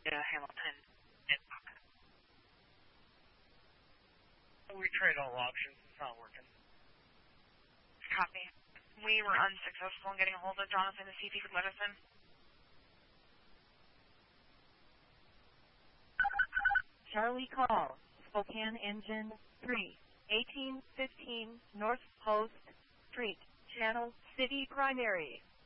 Hamilton. We tried all options. It's not working. Copy. We were unsuccessful in getting a hold of Jonathan to see if he could let us in. Charlie call. Spokane Engine 3. 1815 North Post Street. Channel City Primary.